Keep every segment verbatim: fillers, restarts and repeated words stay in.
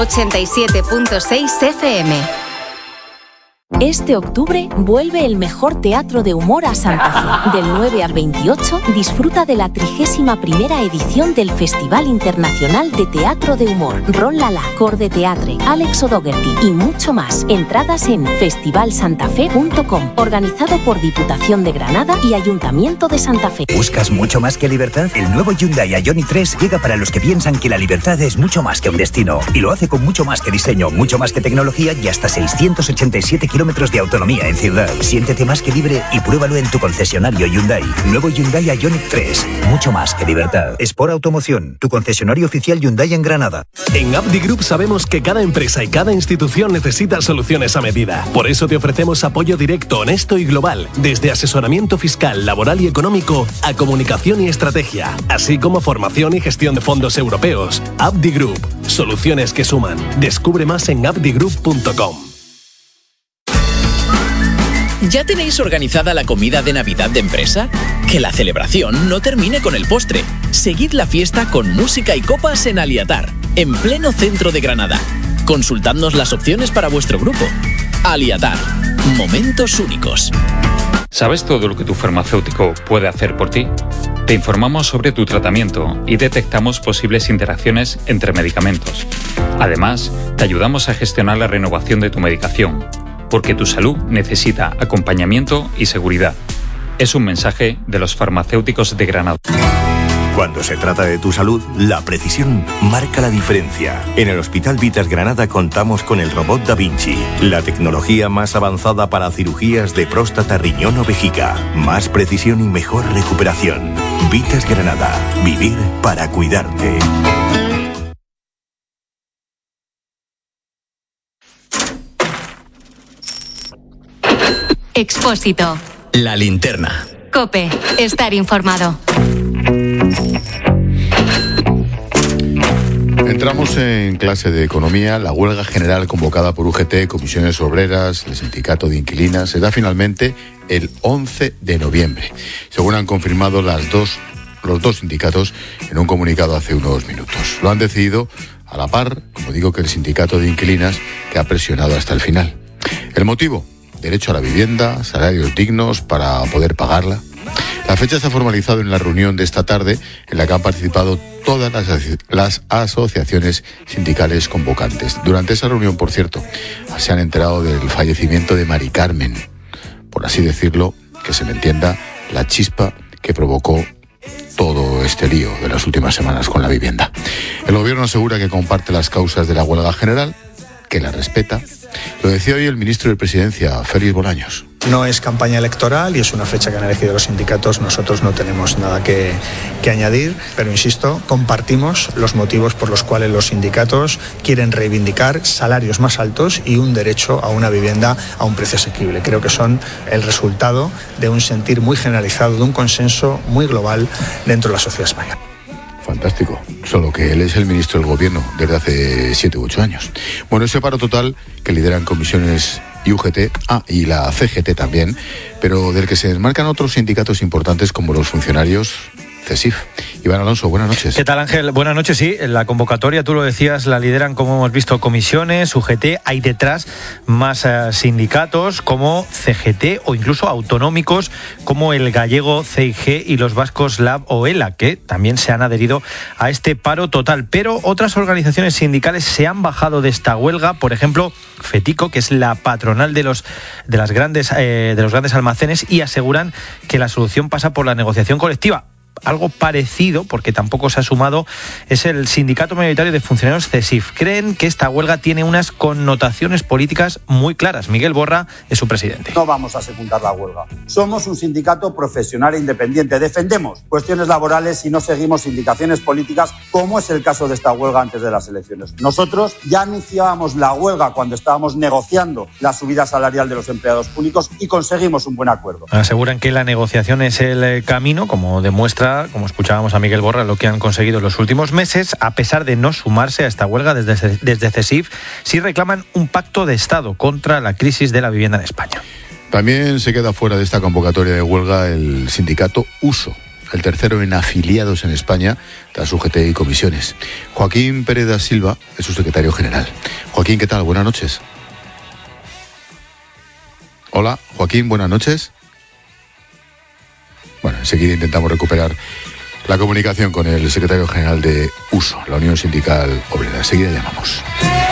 ochenta y siete punto seis F M. Este octubre vuelve el mejor teatro de humor a Santa Fe. Del nueve al veintiocho disfruta de la trigésima primera edición del Festival Internacional de Teatro de Humor. Ron Lala, Cor de Teatre, Alex O'Dougherty y mucho más. Entradas en festival santa fe punto com. Organizado por Diputación de Granada y Ayuntamiento de Santa Fe. ¿Buscas mucho más que libertad? El nuevo Hyundai Ioniq tres llega para los que piensan que la libertad es mucho más que un destino. Y lo hace con mucho más que diseño, mucho más que tecnología y hasta seiscientos ochenta y siete kilómetros de autonomía en ciudad. Siéntete más que libre y pruébalo en tu concesionario Hyundai. Nuevo Hyundai Ioniq tres. Mucho más que libertad. Sport Automoción, tu concesionario oficial Hyundai en Granada. En Abdi Group sabemos que cada empresa y cada institución necesita soluciones a medida. Por eso te ofrecemos apoyo directo, honesto y global, desde asesoramiento fiscal, laboral y económico a comunicación y estrategia, así como formación y gestión de fondos europeos. Abdi Group. Soluciones que suman. Descubre más en abdi group punto com. ¿Ya tenéis organizada la comida de Navidad de empresa? Que la celebración no termine con el postre. Seguid la fiesta con música y copas en Aliatar, en pleno centro de Granada. Consultadnos las opciones para vuestro grupo. Aliatar. Momentos únicos. ¿Sabes todo lo que tu farmacéutico puede hacer por ti? Te informamos sobre tu tratamiento y detectamos posibles interacciones entre medicamentos. Además, te ayudamos a gestionar la renovación de tu medicación, porque tu salud necesita acompañamiento y seguridad. Es un mensaje de los farmacéuticos de Granada. Cuando se trata de tu salud, la precisión marca la diferencia. En el Hospital Vitas Granada contamos con el robot Da Vinci, la tecnología más avanzada para cirugías de próstata, riñón o vejiga. Más precisión y mejor recuperación. Vitas Granada. Vivir para cuidarte. Expósito. La linterna. COPE. Estar informado. Entramos en clase de economía. La huelga general convocada por U G T, Comisiones Obreras, el Sindicato de Inquilinas, será finalmente el once de noviembre, según han confirmado las dos, los dos sindicatos en un comunicado hace unos minutos. Lo han decidido a la par, como digo, que el Sindicato de Inquilinas, que ha presionado hasta el final. ¿El motivo? Derecho a la vivienda, salarios dignos para poder pagarla. La fecha se ha formalizado en la reunión de esta tarde, en la que han participado todas las, las asociaciones sindicales convocantes. Durante esa reunión, por cierto, se han enterado del fallecimiento de Mari Carmen, por así decirlo, que se me entienda, la chispa que provocó todo este lío de las últimas semanas con la vivienda. El gobierno asegura que comparte las causas de la huelga general, que la respeta. Lo decía hoy el ministro de Presidencia, Félix Bolaños. No es campaña electoral y es una fecha que han elegido los sindicatos. Nosotros no tenemos nada que, que añadir, pero insisto, compartimos los motivos por los cuales los sindicatos quieren reivindicar salarios más altos y un derecho a una vivienda a un precio asequible. Creo que son el resultado de un sentir muy generalizado, de un consenso muy global dentro de la sociedad española. Fantástico, solo que él es el ministro del gobierno desde hace siete u ocho años. Bueno, ese paro total que lideran comisiones y U G T, ah, y la C G T también, pero del que se desmarcan otros sindicatos importantes como los funcionarios, CESIF. Iván Alonso, buenas noches. ¿Qué tal, Ángel? Buenas noches, sí. En la convocatoria, tú lo decías, la lideran, como hemos visto, comisiones, U G T. Hay detrás más uh, sindicatos como C G T o incluso autonómicos como el gallego C I G y los vascos Lab o ELA, que también se han adherido a este paro total. Pero otras organizaciones sindicales se han bajado de esta huelga. Por ejemplo, FETICO, que es la patronal de los, de las grandes, eh, de los grandes almacenes, y aseguran que la solución pasa por la negociación colectiva. Algo parecido, porque tampoco se ha sumado, es el Sindicato Mayoritario de Funcionarios CESIF. Creen que esta huelga tiene unas connotaciones políticas muy claras. Miguel Borra es su presidente. No vamos a secundar la huelga. Somos un sindicato profesional e independiente. Defendemos cuestiones laborales y no seguimos indicaciones políticas, como es el caso de esta huelga antes de las elecciones. Nosotros ya anunciábamos la huelga cuando estábamos negociando la subida salarial de los empleados públicos y conseguimos un buen acuerdo. Aseguran que la negociación es el camino, como demuestra, como escuchábamos a Miguel Borra, lo que han conseguido en los últimos meses. A pesar de no sumarse a esta huelga desde, desde CESIF, sí reclaman un pacto de Estado contra la crisis de la vivienda en España. También se queda fuera de esta convocatoria de huelga el sindicato USO, el tercero en afiliados en España, tras U G T y comisiones. Joaquín Pérez da Silva es su secretario general. Joaquín, ¿qué tal? Buenas noches. Hola, Joaquín, buenas noches. Bueno, enseguida intentamos recuperar la comunicación con el secretario general de U S O, la Unión Sindical Obrera. Enseguida llamamos.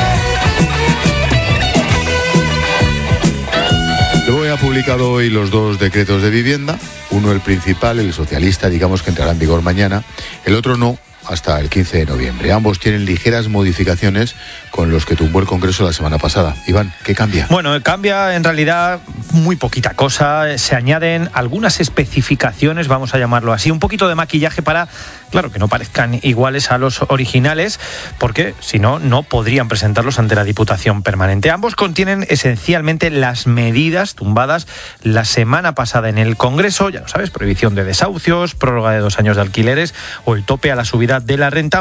El B O E ha publicado hoy los dos decretos de vivienda. Uno, el principal, el socialista, digamos que entrará en vigor mañana. El otro no, hasta el quince de noviembre. Ambos tienen ligeras modificaciones con los que tumbó el Congreso la semana pasada. Iván, ¿qué cambia? Bueno, cambia en realidad muy poquita cosa. Se añaden algunas especificaciones, vamos a llamarlo así, un poquito de maquillaje para, claro, que no parezcan iguales a los originales, porque si no, no podrían presentarlos ante la Diputación Permanente. Ambos contienen esencialmente las medidas tumbadas la semana pasada en el Congreso, ya lo sabes, prohibición de desahucios, prórroga de dos años de alquileres o el tope a la subida de la renta.